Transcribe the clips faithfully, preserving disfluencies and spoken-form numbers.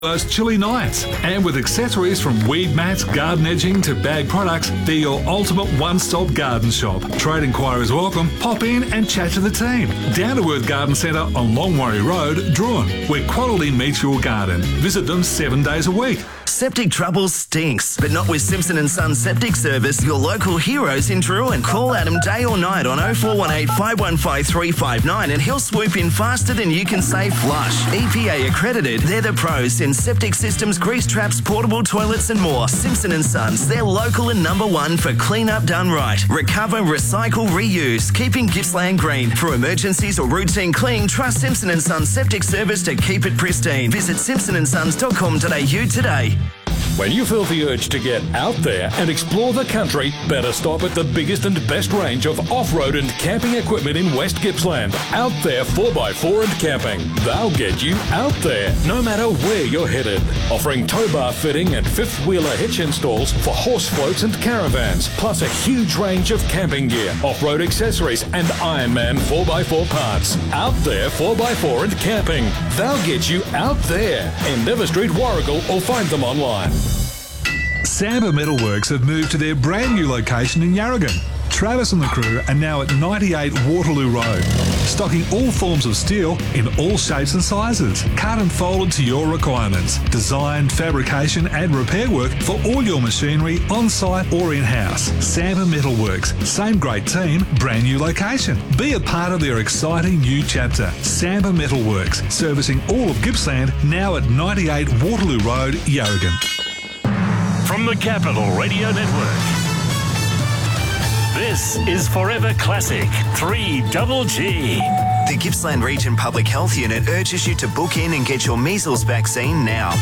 Those chilly nights. And with accessories from weed mats, garden edging to bag products, they're your ultimate one-stop garden shop. Trade inquiries welcome. Pop in and chat to the team. Down to Earth Garden Centre on Longwarry Road, Druin, where quality meets your garden. Visit them seven days a week. Septic trouble stinks, but not with Simpson and Sons Septic Service, your local heroes in Druin. Call Adam day or night on oh four one eight, five one five, three five nine and he'll swoop in faster than you can say flush. E P A accredited, they're the pros in septic systems, grease traps, portable toilets and more. Simpson and Sons, they're local and number one for clean up done right. Recover, recycle, reuse, keeping Gippsland green. For emergencies or routine clean, trust Simpson and Sons Septic Service to keep it pristine. Visit simpson and sons dot com dot a u today. When you feel the urge to get out there and explore the country, better stop at the biggest and best range of off-road and camping equipment in West Gippsland. Out There four by four and Camping. They'll get you out there, no matter where you're headed. Offering tow bar fitting and fifth-wheeler hitch installs for horse floats and caravans, plus a huge range of camping gear, off-road accessories and Ironman four by four parts. Out There four by four and Camping. They'll get you out there. Endeavour Street, Warragul, or find them online. Samba Metalworks have moved to their brand new location in Yarragon. Travis and the crew are now at ninety-eight Waterloo Road, stocking all forms of steel in all shapes and sizes, cut and folded to your requirements. Design, fabrication and repair work for all your machinery on-site or in-house. Samba Metalworks, same great team, brand new location. Be a part of their exciting new chapter. Samba Metalworks, servicing all of Gippsland, now at ninety-eight Waterloo Road, Yarragon. From the Capital Radio Network, this is Forever Classic three G G. The Gippsland Region Public Health Unit urges you to book in and get your measles vaccine now.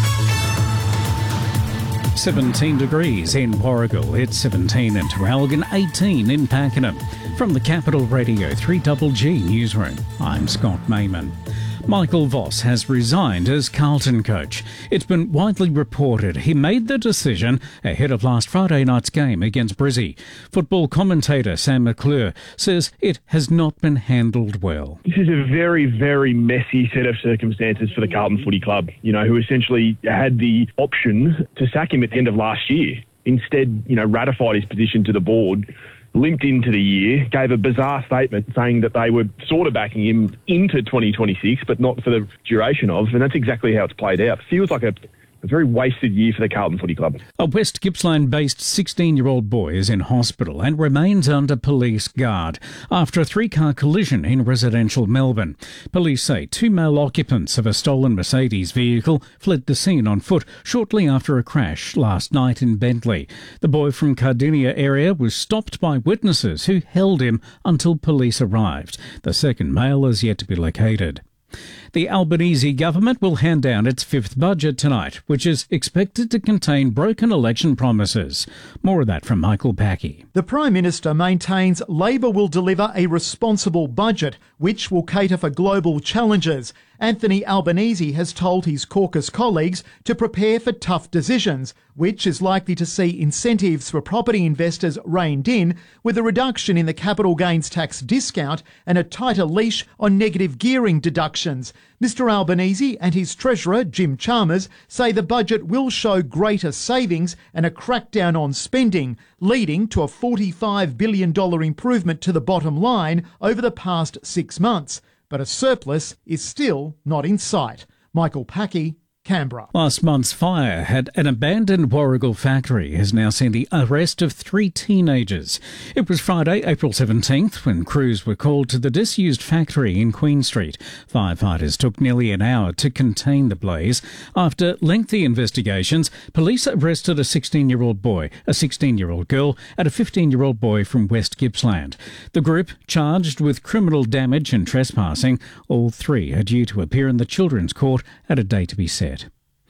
seventeen degrees in Warragul, it's seventeen in Traralgon, eighteen in Pakenham. From the Capital Radio three G G Newsroom, I'm Scott Mayman. Michael Voss has resigned as Carlton coach. It's been widely reported he made the decision ahead of last Friday night's game against Brizzy. Football commentator Sam McClure says it has not been handled well. This is a very, very messy set of circumstances for the Carlton Footy Club, you know, who essentially had the option to sack him at the end of last year. Instead, you know, ratified his position to the board, limped into the year, gave a bizarre statement saying that they were sort of backing him into twenty twenty-six, but not for the duration of, and that's exactly how it's played out. Feels like a, a very wasted year for the Carlton Footy Club. A West Gippsland-based sixteen-year-old boy is in hospital and remains under police guard after a three-car collision in residential Melbourne. Police say two male occupants of a stolen Mercedes vehicle fled the scene on foot shortly after a crash last night in Bentley. The boy from Cardinia area was stopped by witnesses who held him until police arrived. The second male is yet to be located. The Albanese government will hand down its fifth budget tonight, which is expected to contain broken election promises. More of that from Michael Packy. The Prime Minister maintains Labor will deliver a responsible budget, which will cater for global challenges. Anthony Albanese has told his caucus colleagues to prepare for tough decisions, which is likely to see incentives for property investors reined in, with a reduction in the capital gains tax discount and a tighter leash on negative gearing deductions. Mister Albanese and his Treasurer, Jim Chalmers, say the budget will show greater savings and a crackdown on spending, leading to a forty-five billion dollars improvement to the bottom line over the past six months. But a surplus is still not in sight. Michael Packy, Canberra. Last month's fire at an abandoned Warragul factory has now seen the arrest of three teenagers. It was Friday, April seventeenth, when crews were called to the disused factory in Queen Street. Firefighters took nearly an hour to contain the blaze. After lengthy investigations, police arrested a sixteen-year-old boy, a sixteen-year-old girl, and a fifteen-year-old boy from West Gippsland. The group charged with criminal damage and trespassing. All three are due to appear in the Children's Court at a date to be set.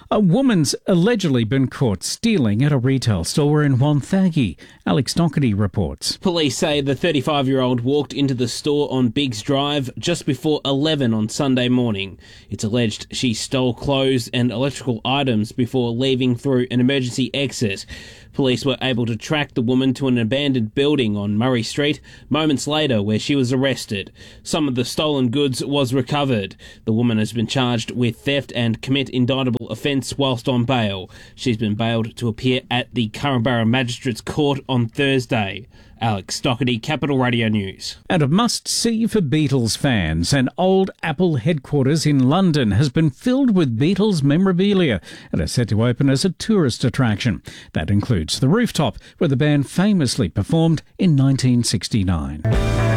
A woman's allegedly been caught stealing at a retail store in Wonthaggi. Alex Doherty reports. Police say the thirty-five-year-old walked into the store on Biggs Drive just before eleven on Sunday morning. It's alleged she stole clothes and electrical items before leaving through an emergency exit. Police were able to track the woman to an abandoned building on Murray Street moments later, where she was arrested. Some of the stolen goods was recovered. The woman has been charged with theft and commit indictable offence whilst on bail. She's been bailed to appear at the Currambara Magistrates Court on Thursday. Alex Doherty, Capital Radio News. And a must-see for Beatles fans. An old Apple headquarters in London has been filled with Beatles memorabilia and is set to open as a tourist attraction. That includes the rooftop, where the band famously performed in nineteen sixty-nine.